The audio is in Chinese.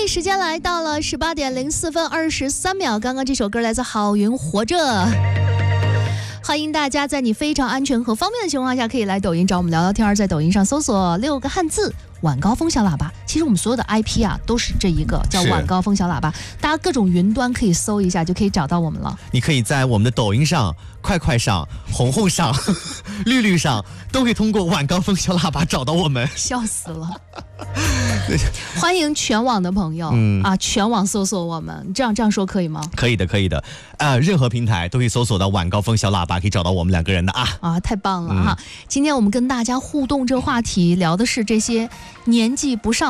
丽时间来到了18点04分23秒，刚刚这首歌来自郝云《活着》。欢迎大家在你非常安全和方便的情况下，可以来抖音找我们聊聊天，在抖音上搜索6个汉字晚高峰小喇叭。其实我们所有的 IP 啊都是这一个叫晚高峰小喇叭，大家各种云端可以搜一下就可以找到我们了。 你可以在我们的抖音上、快快上、红红上、绿绿上都可以通过晚高峰小喇叭找到我们。 笑死了。欢迎全网的朋友全网搜索我们，这样说可以吗？ 可以的，可以的。任何平台都可以搜索到晚高峰小喇叭，可以找到我们2个人的啊。 太棒了哈！今天我们跟大家互动这个话题，聊的是这些年纪不上